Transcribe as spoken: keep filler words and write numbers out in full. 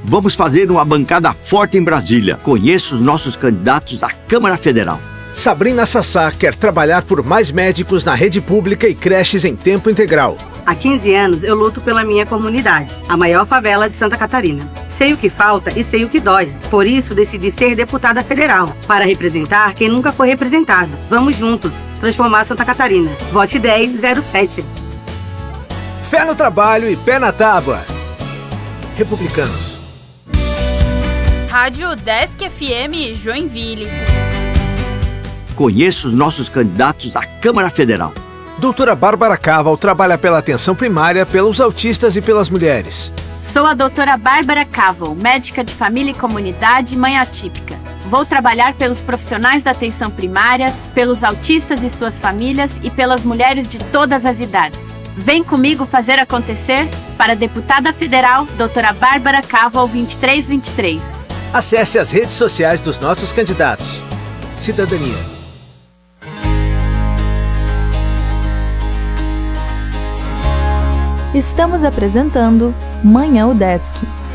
Vamos fazer uma bancada forte em Brasília. Conheça os nossos candidatos à Câmara Federal. Sabrina Sassá quer trabalhar por mais médicos na rede pública e creches em tempo integral. Há quinze anos eu luto pela minha comunidade, a maior favela de Santa Catarina. Sei o que falta e sei o que dói. Por isso decidi ser deputada federal, para representar quem nunca foi representado. Vamos juntos transformar Santa Catarina. Vote dez zero sete. Fé no trabalho e pé na tábua. Republicanos. Rádio Desk F M Joinville. Conheça os nossos candidatos à Câmara Federal. Doutora Bárbara Caval trabalha pela atenção primária, pelos autistas e pelas mulheres. Sou a doutora Bárbara Caval, médica de família e comunidade, mãe atípica. Vou trabalhar pelos profissionais da atenção primária, pelos autistas e suas famílias e pelas mulheres de todas as idades. Vem comigo fazer acontecer para a deputada federal, doutora Bárbara Caval vinte e três vinte e três. Acesse as redes sociais dos nossos candidatos. Cidadania. Estamos apresentando Manhã U Desk.